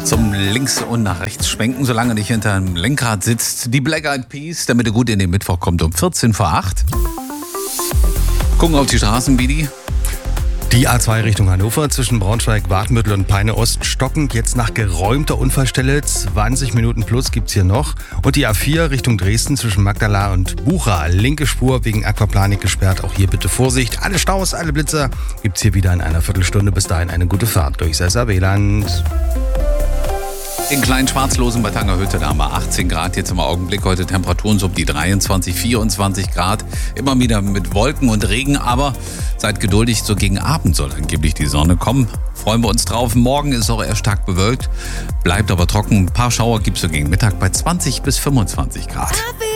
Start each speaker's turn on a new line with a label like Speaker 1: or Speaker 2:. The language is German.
Speaker 1: Zum links und nach rechts schwenken, solange nicht hinter dem Lenkrad sitzt. Die Black Eyed Peas, damit er gut in den Mittwoch kommt, um 14 vor 8. Gucken auf die Straßen, Bidi.
Speaker 2: Die A2 Richtung Hannover zwischen Braunschweig, Wartmüttel und Peine Ost stockend. Jetzt nach geräumter Unfallstelle. 20 Minuten plus gibt's hier noch. Und die A4 Richtung Dresden zwischen Magdala und Bucha. Linke Spur wegen Aquaplanik gesperrt. Auch hier bitte Vorsicht. Alle Staus, alle Blitzer gibt's hier wieder in einer Viertelstunde. Bis dahin eine gute Fahrt durch SAW-Land.
Speaker 1: In Klein-Schwarzlosen bei Tangerhütte, da haben wir 18 Grad jetzt im Augenblick. Heute Temperaturen so um die 23, 24 Grad. Immer wieder mit Wolken und Regen, aber seid geduldig, so gegen Abend soll angeblich die Sonne kommen. Freuen wir uns drauf. Morgen ist auch eher stark bewölkt, bleibt aber trocken. Ein paar Schauer gibt es so gegen Mittag bei 20 bis 25 Grad.